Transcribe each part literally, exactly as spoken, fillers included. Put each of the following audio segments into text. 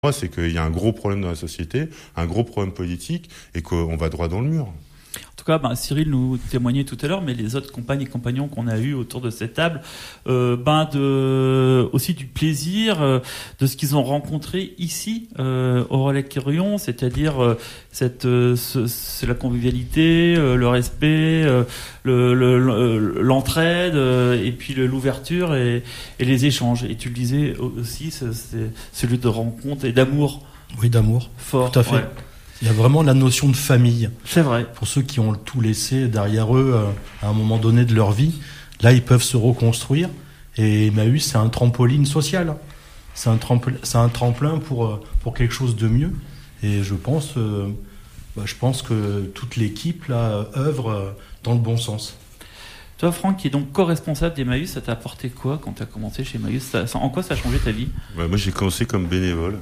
Moi, c'est qu'il y a un gros problème dans la société, un gros problème politique, et qu'on va droit dans le mur. En tout cas, ben, Cyril nous témoignait tout à l'heure, mais les autres compagnes et compagnons qu'on a eus autour de cette table, euh, ben de, aussi du plaisir euh, de ce qu'ils ont rencontré ici euh, au Relais Quirion, c'est-à-dire euh, cette, euh, ce, c'est la convivialité, euh, le respect, euh, le, le, le, l'entraide, euh, et puis le, l'ouverture et, et les échanges. Et tu le disais aussi, c'est, c'est celui de rencontre et d'amour. Oui, d'amour. Fort. Tout à fait. Ouais. Il y a vraiment la notion de famille. C'est vrai. Pour ceux qui ont tout laissé derrière eux euh, à un moment donné de leur vie, là, ils peuvent se reconstruire. Et Emmaüs, c'est un trampoline social. C'est un, tremple, c'est un tremplin pour, euh, pour quelque chose de mieux. Et je pense, euh, bah, je pense que toute l'équipe là, œuvre euh, dans le bon sens. Toi, Franck, qui est donc co-responsable d'Emmaüs, ça t'a apporté quoi quand tu as commencé chez Emmaüs? ça, ça, En quoi ça a changé ta vie? Bah, moi, j'ai commencé comme bénévole.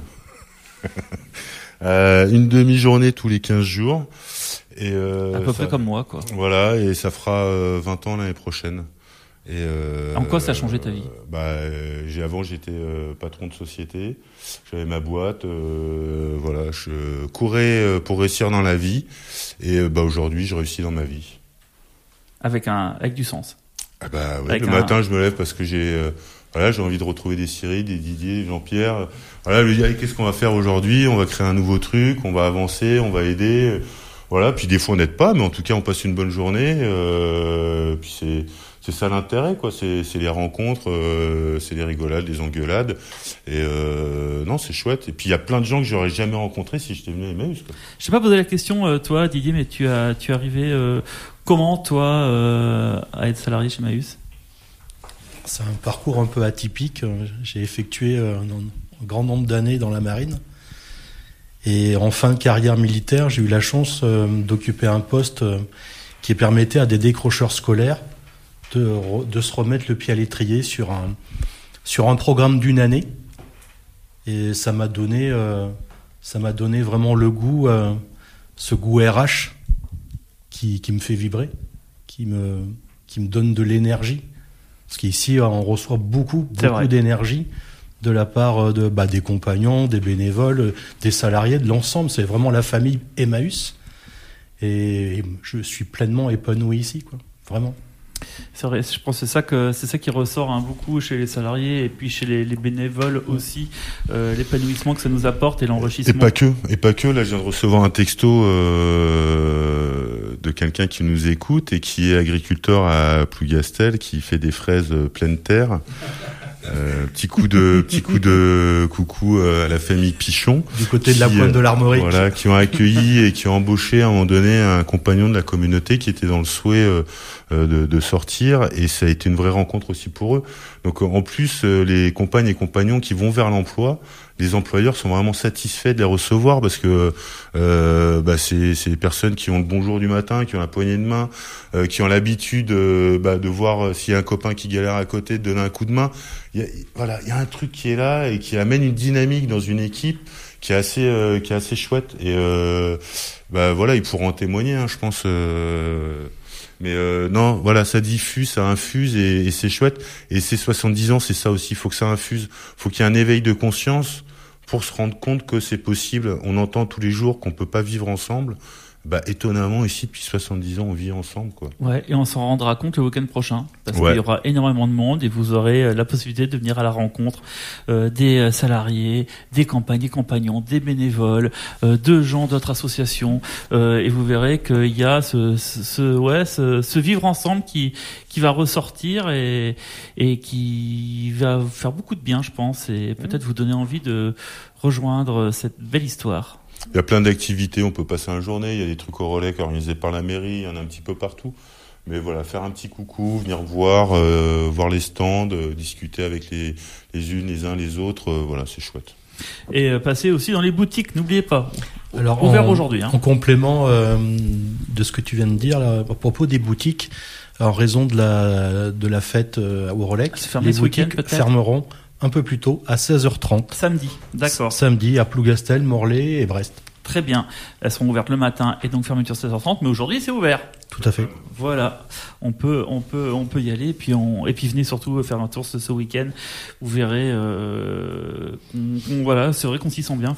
Euh, une demi-journée tous les quinze jours. Et euh, à peu ça, près comme moi, quoi. Voilà, et ça fera euh, vingt ans l'année prochaine. Et euh, en quoi ça a changé ta vie? euh, bah, euh, j'ai, avant, j'étais euh, patron de société. J'avais ma boîte. Euh, voilà, je courais pour réussir dans la vie. Et euh, bah, aujourd'hui, je réussis dans ma vie. Avec, un, avec du sens. Ah bah, ouais, avec le un... matin, je me lève parce que j'ai... Euh, Voilà, j'ai envie de retrouver des Cyril, des Didier, des Jean-Pierre. Voilà, lui dire, allez, qu'est-ce qu'on va faire aujourd'hui? On va créer un nouveau truc, on va avancer, on va aider. Voilà, puis des fois on n'aide pas, mais en tout cas on passe une bonne journée. Euh, puis c'est c'est ça l'intérêt, quoi. C'est c'est les rencontres, euh, c'est les rigolades, les engueulades. Et euh, non, c'est chouette. Et puis il y a plein de gens que j'aurais jamais rencontrés si j'étais venu à Emmaüs, quoi. Je sais pas poser la question, euh, toi, Didier, mais tu as tu es arrivé euh, comment, toi, euh, à être salarié chez Emmaüs? C'est un parcours un peu atypique. J'ai effectué un grand nombre d'années dans la marine. Et en fin de carrière militaire, j'ai eu la chance d'occuper un poste qui permettait à des décrocheurs scolaires de, de se remettre le pied à l'étrier sur un, sur un programme d'une année. Et ça m'a donné, ça m'a donné vraiment le goût, ce goût R H qui, qui me fait vibrer, qui me, qui me donne de l'énergie. Parce qu'ici, on reçoit beaucoup, beaucoup d'énergie de la part de, bah, des compagnons, des bénévoles, des salariés, de l'ensemble. C'est vraiment la famille Emmaüs. Et je suis pleinement épanoui ici, quoi. Vraiment. C'est vrai, je pense que c'est ça, que, c'est ça qui ressort hein, beaucoup chez les salariés et puis chez les, les bénévoles aussi, euh, l'épanouissement que ça nous apporte et l'enrichissement. Et pas que, et pas que. Là, je viens de recevoir un texto euh, de quelqu'un qui nous écoute et qui est agriculteur à Plougastel, qui fait des fraises pleine terre. Euh, petit coup de petit coup de coucou à la famille Pichon du côté qui, de la pointe de l'Armorique, voilà, qui ont accueilli et qui ont embauché à un moment donné un compagnon de la communauté qui était dans le souhait euh, de, de sortir, et ça a été une vraie rencontre aussi pour eux. Donc en plus, les compagnes et compagnons qui vont vers l'emploi, les employeurs sont vraiment satisfaits de les recevoir parce que euh, bah c'est c'est des personnes qui ont le bonjour du matin, qui ont la poignée de main, euh, qui ont l'habitude euh, bah, de voir euh, s'il y a un copain qui galère à côté, de donner un coup de main. Il y a, voilà, il y a un truc qui est là et qui amène une dynamique dans une équipe qui est assez euh, qui est assez chouette. Et euh, bah voilà, ils pourront en témoigner, hein, je pense. Euh, mais euh, non, voilà, ça diffuse, ça infuse et, et c'est chouette. Et ces soixante-dix ans, c'est ça aussi. Il faut que ça infuse. Faut qu'il y ait un éveil de conscience pour se rendre compte que c'est possible. On entend tous les jours qu'on peut pas vivre ensemble. Bah, étonnamment, ici, depuis soixante-dix ans, on vit ensemble, quoi. Ouais, et on s'en rendra compte le week-end prochain. Parce ouais. qu'il y aura énormément de monde et vous aurez la possibilité de venir à la rencontre euh, des salariés, des campagnes, des compagnons, des bénévoles, euh, de gens d'autres associations. Euh, et vous verrez qu'il y a ce, ce, ce ouais, ce, ce vivre ensemble qui, qui va ressortir et, et qui va faire beaucoup de bien, je pense. Et peut-être vous donner envie de rejoindre cette belle histoire. Il y a plein d'activités, on peut passer une journée, il y a des trucs au relais organisés par la mairie, il y en a un petit peu partout. Mais voilà, faire un petit coucou, venir voir, euh, voir les stands, euh, discuter avec les, les unes, les uns, les autres, euh, voilà, c'est chouette. Et euh, passer aussi dans les boutiques, n'oubliez pas. Alors, ouvert en, aujourd'hui. Hein. En complément euh, de ce que tu viens de dire, là, à propos des boutiques, en raison de la, de la fête euh, au relais, les boutiques fermeront un peu plus tôt, à seize heures trente. Samedi, d'accord. Samedi, à Plougastel, Morlaix et Brest. Très bien. Elles seront ouvertes le matin et donc fermeture seize heures trente, mais aujourd'hui c'est ouvert. Tout à fait. Voilà. On peut, on peut, on peut y aller. Et puis, on, et puis venez surtout faire un tour ce, ce week-end. Vous verrez, euh, qu'on, qu'on, voilà, c'est vrai qu'on s'y sent bien.